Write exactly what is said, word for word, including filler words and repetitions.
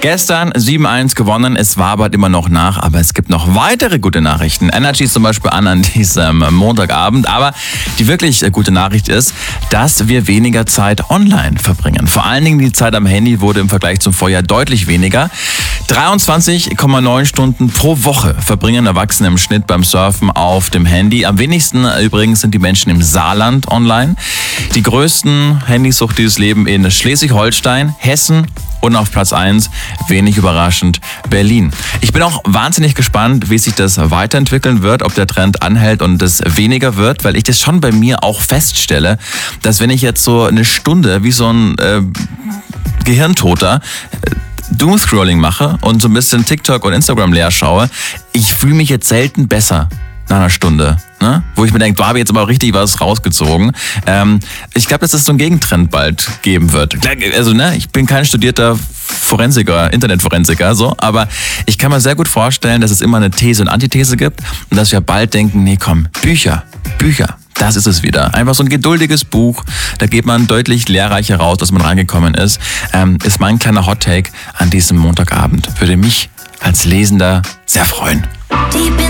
Gestern sieben eins gewonnen, es wabert immer noch nach, aber es gibt noch weitere gute Nachrichten. Energy ist zum Beispiel an an diesem Montagabend, aber die wirklich gute Nachricht ist, dass wir weniger Zeit online verbringen. Vor allen Dingen die Zeit am Handy wurde im Vergleich zum Vorjahr deutlich weniger. dreiundzwanzig Komma neun Stunden pro Woche verbringen Erwachsene im Schnitt beim Surfen auf dem Handy. Am wenigsten übrigens sind die Menschen im Saarland online. Die größten Handysucht dieses Leben in Schleswig-Holstein, Hessen und auf Platz eins, wenig überraschend, Berlin. Ich bin auch wahnsinnig gespannt, wie sich das weiterentwickeln wird, ob der Trend anhält und es weniger wird, weil ich das schon bei mir auch feststelle, dass wenn ich jetzt so eine Stunde wie so ein äh, Gehirntoter äh, Doomscrolling mache und so ein bisschen TikTok und Instagram leer schaue, ich fühle mich jetzt selten besser nach einer Stunde. Ne? Wo ich mir denke, da habe ich jetzt aber auch richtig was rausgezogen. Ähm, ich glaube, dass es so einen Gegentrend bald geben wird. Also, ne, ich bin kein studierter Forensiker, Internetforensiker, so, aber ich kann mir sehr gut vorstellen, dass es immer eine These und Antithese gibt und dass wir bald denken, nee, komm, Bücher, Bücher. Das ist es wieder. Einfach so ein geduldiges Buch. Da geht man deutlich lehrreicher raus, dass man reingekommen ist. Ähm, ist mein kleiner Hot-Take an diesem Montagabend. Würde mich als Lesender sehr freuen.